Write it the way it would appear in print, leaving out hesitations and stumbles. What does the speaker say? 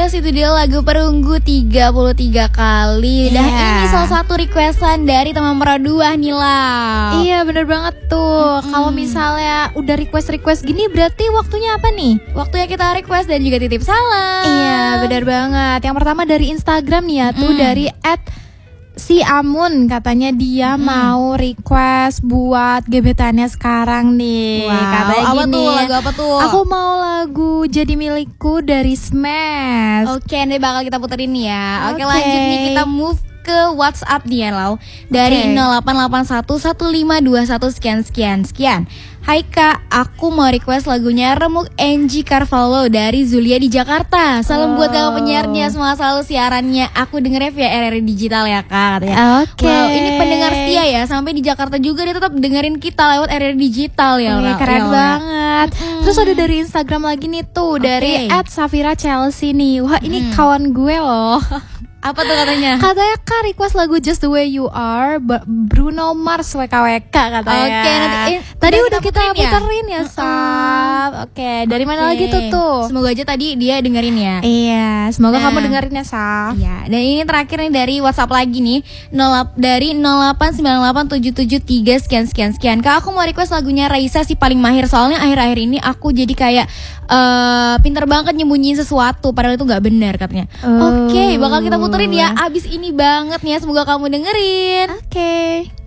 Yes, itu dia lagu Perunggu 33 kali. Dan ini salah satu requestan dari teman Peraduah nih lah. Iya bener banget tuh. Kalau misalnya udah request gini berarti waktunya apa nih? Waktunya kita request dan juga titip salam. Iya bener banget. Yang pertama dari Instagram nih ya tuh dari Si Amun, katanya dia mau request buat gebetannya sekarang nih. Katanya apa gini, tuh? Lagu apa tuh? aku mau lagu Jadi Milikku dari Smash. Oke, nanti bakal kita puterin ya. Oke, lanjut nih, kita move ke WhatsApp nih ya Lau. Dari 0881 1521 sekian. Hai Kak, aku mau request lagunya Remuk NG Carvalho dari Zulia di Jakarta. Salam buat kakak penyiarnya, semua selalu siarannya aku dengernya via RRI Digital ya Kak, katanya. Wow, ini pendengar setia ya, sampai di Jakarta juga dia tetap dengerin kita lewat RRI Digital ya. Keren banget. Terus ada dari Instagram lagi nih tuh, dari @Safira_Chelsea nih. Wah, ini kawan gue loh. Apa tuh katanya? Katanya Kak request lagu Just the Way You Are Bruno Mars WKWK katanya. Oke, nanti tadi udah kita puterin ya Saf. Oke, dari mana lagi tuh? Semoga aja tadi dia dengerin ya. Iya, semoga kamu dengerin ya Saf. Iya, dan ini terakhir nih dari WhatsApp lagi nih, dari 08987773 sekian. Kak, aku mau request lagunya Raisa Si Paling Mahir, soalnya akhir-akhir ini aku jadi kayak pinter banget nyembunyiin sesuatu padahal itu nggak benar katanya. Oke, bakal kita puterin ya abis ini banget nih ya, semoga kamu dengerin. Oke.